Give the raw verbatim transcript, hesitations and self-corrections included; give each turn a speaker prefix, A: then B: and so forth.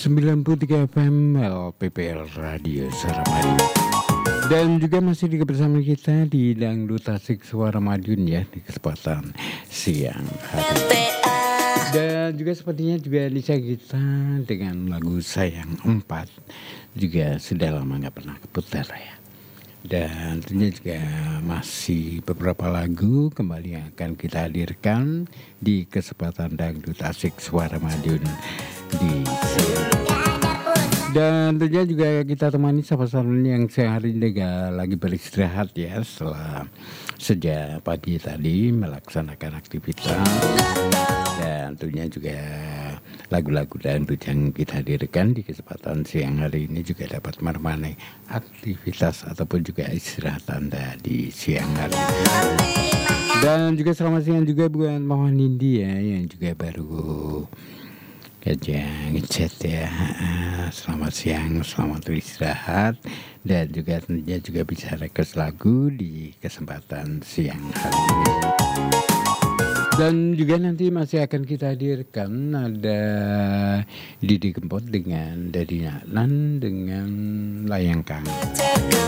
A: sembilan puluh tiga F M L P P L Radio Suara Madiun. Dan juga masih juga bersama kita di Dangdut Asik Suara Madiun ya, di kesempatan siang hari. Dan juga sepertinya juga Lisa kita dengan lagu Sayang Empat juga sudah lama gak pernah keputar ya. Dan tentunya juga masih beberapa lagu kembali yang akan kita hadirkan di kesempatan Dangdut Asik Suara Madiun di sini. Dan tentunya juga kita temani sahabat-sahabat yang sehari ini lagi beristirahat ya setelah sejak pagi tadi melaksanakan aktivitas. Dan tentunya juga lagu-lagu dangdut yang kita hadirkan di kesempatan siang hari ini juga dapat menemani aktivitas ataupun juga istirahat Anda di siang hari. Dan juga selamat siang juga buat Mama Nindi ya yang juga baru aja ngechat ya. Selamat siang, selamat beristirahat. Dan juga tentunya juga bisa request lagu di kesempatan siang hari ini. Dan juga nanti masih akan kita hadirkan ada Didi Kempot dengan Daddy Naknan dengan Layang Kang.